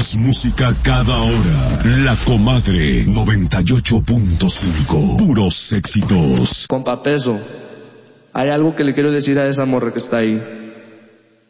Más música cada hora. La Comadre 98.5. Puros éxitos. Compa Peso, hay algo que le quiero decir a esa morra que está ahí.